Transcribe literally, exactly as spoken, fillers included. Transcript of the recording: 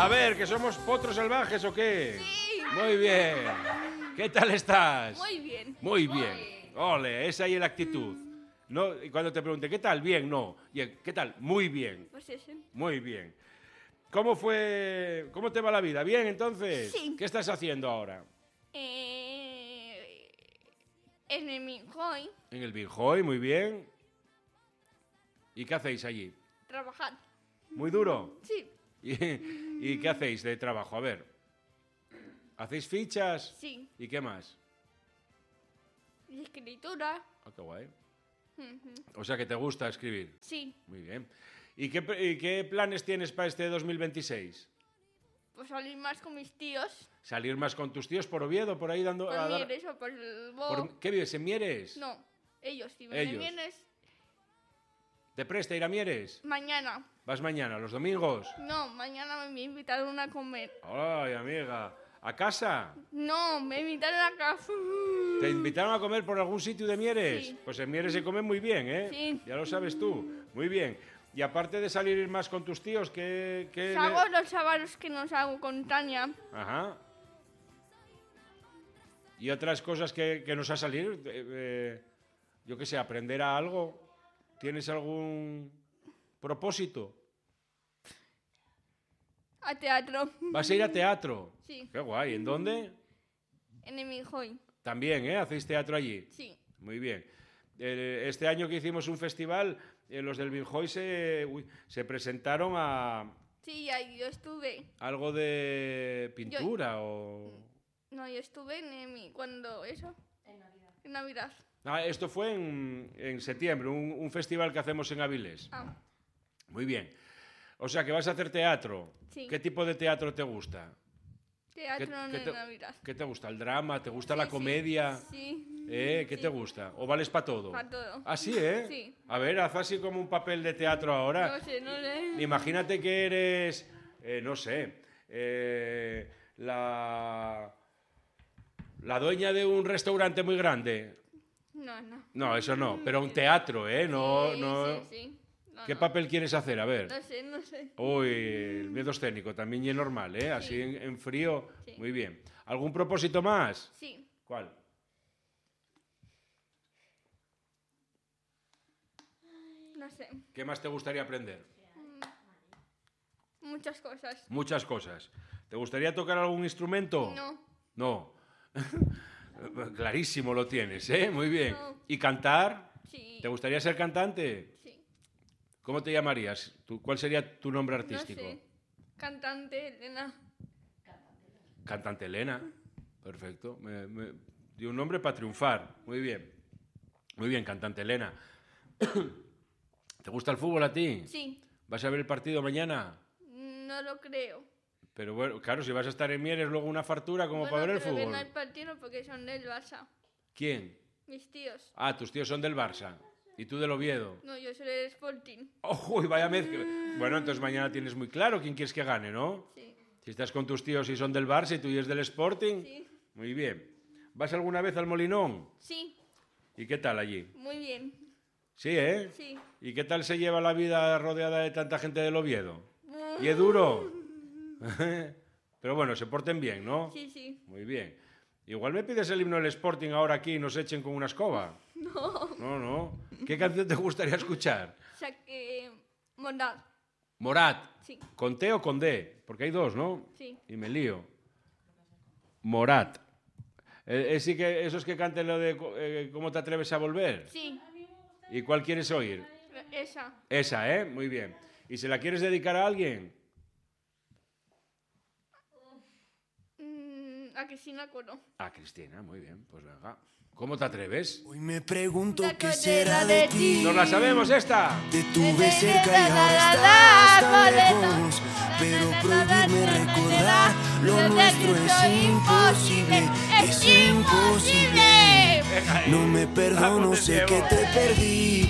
A ver, ¿que somos potros salvajes o qué? Sí. Muy bien. ¿Qué tal estás? Muy bien. Muy bien. Ole, esa ahí es la actitud. No, y cuando te pregunte, ¿qué tal? Bien, no. Y, ¿qué tal? Muy bien. Pues ese. Muy bien. ¿Cómo fue? ¿Cómo te va la vida? ¿Bien, entonces? Sí. ¿Qué estás haciendo ahora? Eh, en el Minjoy, En el Binjoy, muy bien. ¿Y qué hacéis allí? trabajar. ¿Muy duro? Sí. ¿Y, y qué hacéis de trabajo? A ver. ¿Hacéis fichas? Sí. ¿Y qué más? Y escritura. Ah, qué guay. Ujú. O sea que te gusta escribir. Sí. Muy bien. ¿Y qué, y qué planes tienes para este dos mil veintiséis? Pues salir más con mis tíos. ¿Salir más con tus tíos por Oviedo, por ahí dando... Por a dar- Mieres o por el Bo. por- ¿Qué vives, en Mieres? No, ellos. Si Ellos. me vienes ¿Te presta ir a Mieres? mañana. ¿Vas mañana, los domingos? No, mañana me invitaron a comer. Ay, amiga. ¿A casa? No, me invitaron a casa. ¿Te invitaron a comer por algún sitio de Mieres? Sí. Pues en Mieres se come muy bien, ¿eh? Sí. Ya lo sabes tú. Muy bien. Y aparte de salir más con tus tíos, ¿qué...? qué Hago los sábados que nos hago con Tania. Ajá. ¿Y otras cosas que, que nos ha salido? Eh, eh, yo qué sé, aprender a algo. ¿Tienes algún propósito? A teatro. ¿Vas a ir a teatro? Sí, Qué guay. ¿En dónde? en el Minjoy. También, ¿eh? ¿Hacéis teatro allí? Sí. Muy bien. Eh, este año que hicimos un festival, eh, los del Binjoy se, uy, se presentaron a Sí, ahí yo estuve. algo de pintura o... No, yo estuve en el Mi- cuando eso. En Navidad. En Navidad. Ah, esto fue en, en septiembre, un, un festival que hacemos en Avilés. Ah, Muy bien. O sea, que vas a hacer teatro. Sí. ¿Qué tipo de teatro te gusta? teatro ¿Qué, en qué te, Navidad. qué te gusta? ¿El drama? ¿Te gusta Sí, la sí. comedia? Sí. ¿Eh? ¿Qué Sí. te gusta? ¿O vales para todo? Pa' todo. ¿Ah, sí, eh? Sí. A ver, haz así como un papel de teatro ahora. No sé, no sé. Imagínate que eres, eh, no sé, eh, la, la dueña de un restaurante muy grande. No, no. No, eso no, pero un teatro, ¿eh? No, sí, no. sí, sí. No, ¿Qué no. papel quieres hacer? A ver. No sé, no sé. Uy, el miedo escénico, también y es normal, ¿eh? Así Sí. en, en frío, Sí. muy bien. ¿Algún propósito más? Sí. ¿Cuál? No sé. ¿Qué más te gustaría aprender? Muchas cosas. Muchas cosas. ¿Te gustaría tocar algún instrumento? No. No. Clarísimo lo tienes, ¿eh? Muy bien. No. ¿Y cantar? Sí. ¿Te gustaría ser cantante? Sí. ¿Cómo te llamarías? ¿Tú- ¿Cuál sería tu nombre No artístico? sé. Cantante, Elena. Cantante Elena. Perfecto. Me, me- dio un nombre para triunfar. Muy bien. Muy bien, cantante Elena. ¿Te gusta el fútbol a ti? Sí. ¿Vas a ver el partido mañana? No lo creo. Pero bueno, claro, si vas a estar en Mieres luego una fartura como Bueno, para ver el pero que fútbol. no hay partido porque son del Barça. ¿Quién? Mis tíos. Ah, tus tíos son del Barça. ¿Y tú del Oviedo? No, yo soy del Sporting. ¡Oh, vaya mezcla! Bueno, entonces mañana tienes muy claro quién quieres que gane, ¿no? Sí. Si estás con tus tíos y son del Barça y tú y es del Sporting. Sí. Muy bien. ¿Vas alguna vez al Molinón? Sí. ¿Y qué tal allí? Muy bien. Sí, ¿eh? Sí. ¿Y qué tal se lleva la vida rodeada de tanta gente del Oviedo? ¿Y es duro? Pero bueno, se porten bien, ¿no? Sí, sí. Muy bien. Igual me pides el himno del Sporting ahora aquí y nos echen con una escoba. No. No, no. ¿Qué canción te gustaría escuchar? Saqué Morat. Morat. Sí. ¿Con T o con D? Porque hay dos, ¿no? Sí. Y me lío. Morat. Eh, eh, sí que, esos que canten lo de eh, ¿Cómo te atreves a volver? Sí. ¿Y cuál quieres oír? Esa. Esa, ¿eh? Muy bien. ¿Y se la quieres dedicar a alguien? Mm, a Cristina Coro. A Cristina, muy bien. Pues venga. ¿Cómo te atreves? Hoy me pregunto La qué será de ti. ¡Nos la sabemos esta! Te tuve cerca y ahora estás tan lejos. Pero prohibirme recordar lo nuestro es imposible. Es imposible. No me perdono, sé que te perdí.